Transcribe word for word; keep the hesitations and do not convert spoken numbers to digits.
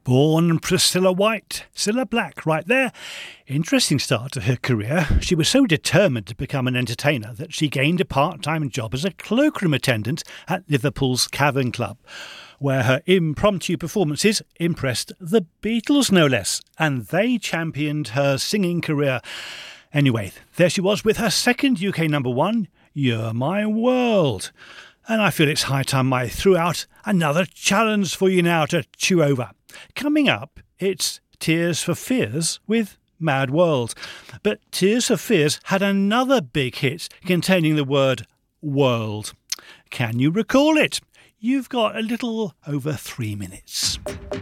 Born Priscilla White, Cilla Black, right there. Interesting start to her career. She was so determined to become an entertainer that she gained a part-time job as a cloakroom attendant at Liverpool's Cavern Club, where her impromptu performances impressed the Beatles, no less, and they championed her singing career. Anyway, there she was with her second U K number one, You're My World. And I feel it's high time I threw out another challenge for you now to chew over. Coming up, it's Tears for Fears with Mad World. But Tears for Fears had another big hit containing the word world. Can you recall it? You've got a little over three minutes.